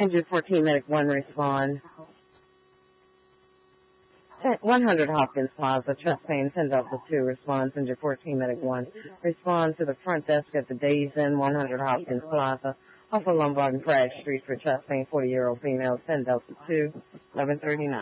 Engine 14, Medic 1, respond. 100 Hopkins Plaza, chest pain, 10 Delta 2, responds. Engine 14, Medic 1, respond to the front desk at the Days Inn, 100 Hopkins Plaza, off of Lombard and Pratt Street for chest pain, 40-year-old female, 10 Delta 2, 1139.